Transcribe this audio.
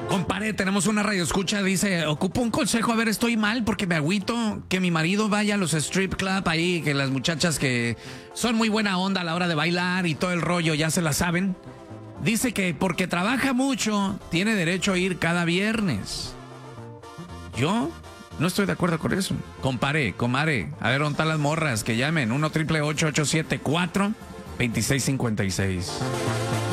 Compadre, tenemos una radioescucha, dice, ocupo un consejo, a ver, estoy mal porque me agüito que mi marido vaya a los strip club ahí, que las muchachas que son muy buena onda a la hora de bailar y todo el rollo, ya se la saben. Dice que porque trabaja mucho, tiene derecho a ir cada viernes. Yo no estoy de acuerdo con eso. Comare, a ver, ¿dónde están las morras? Que llamen, 1-888-874-2656.